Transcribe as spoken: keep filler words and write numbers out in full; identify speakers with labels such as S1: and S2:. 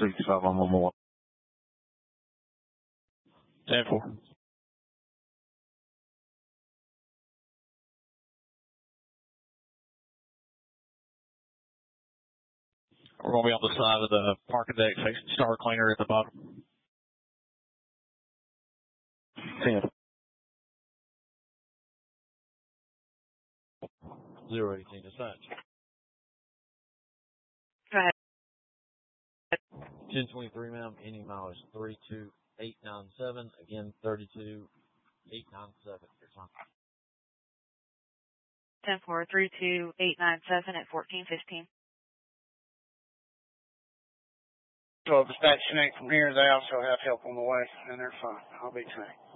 S1: sixty-five on one more.
S2: ten four. We're going to be on the side of the parking deck facing Star Cleaner at the bottom.
S1: ten.
S3: zero eighteen dispatch.
S4: Go ahead.
S3: ten twenty-three, ma'am. Any mileage three two eight nine seven. Again, thirty-two eight nine seven. Your time.
S4: ten four, three two eight nine seven at fourteen fifteen.
S5: So dispatch connect from here. They also have help on the way, and they're fine. I'll be trained.